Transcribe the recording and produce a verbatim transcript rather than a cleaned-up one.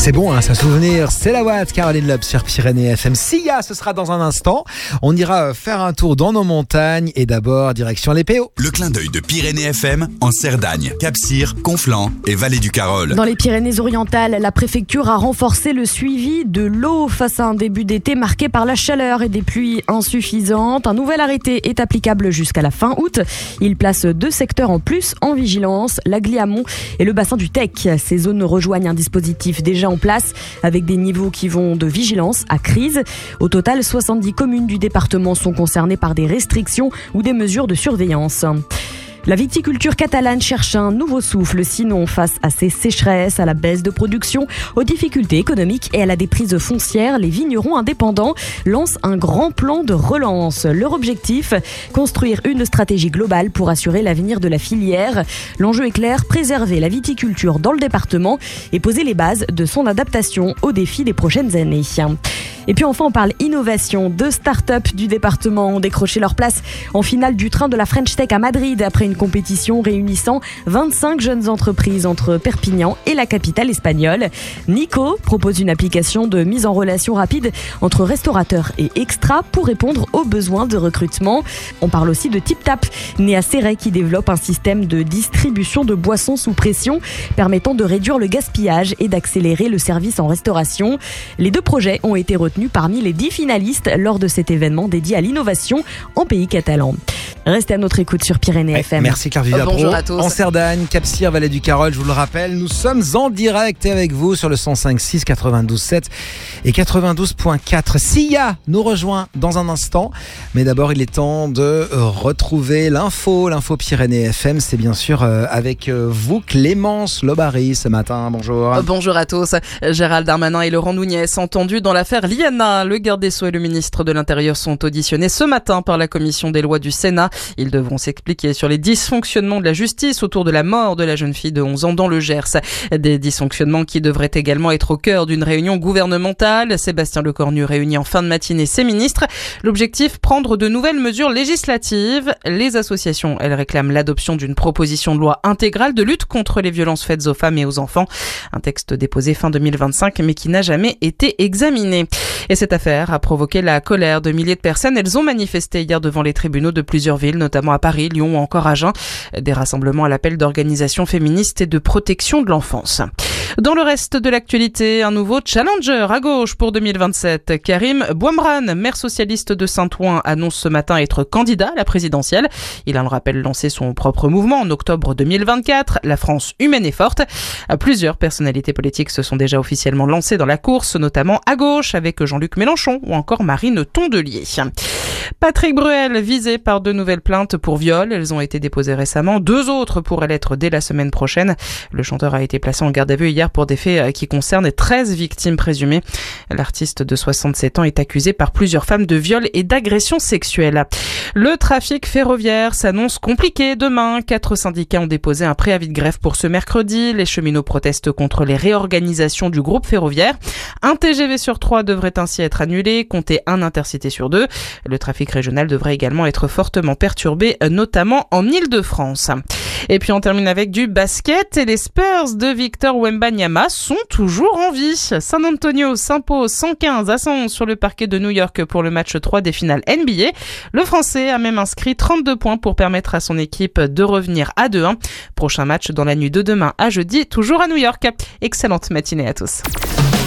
C'est bon, hein, ça souvenir. C'est la Watt, Caroline Loeb sur Pyrénées F M. Sia, ce sera dans un instant. On ira faire un tour dans nos montagnes et d'abord direction les P O. Le clin d'œil de Pyrénées F M en Cerdagne, Cap-Cyr, Conflans et Vallée du Carol. Dans les Pyrénées-Orientales, la préfecture a renforcé le suivi de l'eau face à un début d'été marqué par la chaleur et des pluies insuffisantes. Un nouvel arrêté est applicable jusqu'à la fin août. Il place deux secteurs en plus en vigilance, l'Agliamont et le bassin du Tech. Ces zones rejoignent un dispositif déjà en place avec des niveaux qui vont de vigilance à crise. Au total, soixante-dix communes du département sont concernées par des restrictions ou des mesures de surveillance. La viticulture catalane cherche un nouveau souffle, sinon face à ces sécheresses, à la baisse de production, aux difficultés économiques et à la déprise foncière, les vignerons indépendants lancent un grand plan de relance. Leur objectif, construire une stratégie globale pour assurer l'avenir de la filière. L'enjeu est clair, préserver la viticulture dans le département et poser les bases de son adaptation aux défis des prochaines années. Et puis enfin, on parle innovation. Deux start-up du département ont décroché leur place en finale du train de la French Tech à Madrid après une compétition réunissant vingt-cinq jeunes entreprises entre Perpignan et la capitale espagnole. Nico propose une application de mise en relation rapide entre restaurateurs et extras pour répondre aux besoins de recrutement. On parle aussi de TipTap, né à Céret, qui développe un système de distribution de boissons sous pression permettant de réduire le gaspillage et d'accélérer le service en restauration. Les deux projets ont été retenus parmi les dix finalistes lors de cet événement dédié à l'innovation en pays catalan. Restez à notre écoute sur Pyrénées F M. Merci Claire Vivapro. Oh, bonjour à tous. En Cerdagne, Cap-Cyr, Vallée du Carol, je vous le rappelle, nous sommes en direct avec vous sur le cent cinq virgule six, quatre-vingt-douze virgule sept et quatre-vingt-douze virgule quatre. Sia nous rejoint dans un instant, mais d'abord il est temps de retrouver l'info, l'info Pyrénées F M. C'est bien sûr avec vous Clémence Lobary ce matin. Bonjour. Bonjour à tous. Gérald Darmanin et Laurent Nunez entendus dans l'affaire Liana. Le garde des Sceaux et le ministre de l'Intérieur sont auditionnés ce matin par la commission des lois du Sénat. Ils devront s'expliquer sur les dysfonctionnements de la justice autour de la mort de la jeune fille de onze ans dans le Gers. Des dysfonctionnements qui devraient également être au cœur d'une réunion gouvernementale. Sébastien Lecornu réunit en fin de matinée ses ministres. L'objectif, prendre de nouvelles mesures législatives. Les associations, elles réclament l'adoption d'une proposition de loi intégrale de lutte contre les violences faites aux femmes et aux enfants. Un texte déposé fin deux mille vingt-cinq mais qui n'a jamais été examiné. Et cette affaire a provoqué la colère de milliers de personnes. Elles ont manifesté hier devant les tribunaux de plusieurs villes, notamment à Paris, Lyon ou encore à Agen. Des rassemblements à l'appel d'organisations féministes et de protection de l'enfance. Dans le reste de l'actualité, un nouveau challenger à gauche pour deux mille vingt-sept. Karim Bouamran, maire socialiste de Saint-Ouen, annonce ce matin être candidat à la présidentielle. Il a, le rappel, lancé son propre mouvement en octobre deux mille vingt-quatre, La France humaine et forte. Plusieurs personnalités politiques se sont déjà officiellement lancées dans la course, notamment à gauche avec Jean-Luc Mélenchon ou encore Marine Tondelier. Patrick Bruel, visé par deux nouvelles plaintes pour viol. Elles ont été déposées récemment. Deux autres pourraient l'être dès la semaine prochaine. Le chanteur a été placé en garde à vue hier pour des faits qui concernent treize victimes présumées. L'artiste de soixante-sept ans est accusé par plusieurs femmes de viol et d'agression sexuelle. Le trafic ferroviaire s'annonce compliqué demain. Quatre syndicats ont déposé un préavis de grève pour ce mercredi. Les cheminots protestent contre les réorganisations du groupe ferroviaire. Un T G V sur trois devrait ainsi être annulé, comptez un intercité sur deux. Le trafic régional devrait également être fortement perturbé, notamment en Île-de-France. Et puis on termine avec du basket et les Spurs de Victor Wembanyama sont toujours en vie. San Antonio s'impose cent quinze à cent onze sur le parquet de New York pour le match trois des finales N B A. Le Français a même inscrit trente-deux points pour permettre à son équipe de revenir à deux un. Prochain match dans la nuit de demain à jeudi, toujours à New York. Excellente matinée à tous.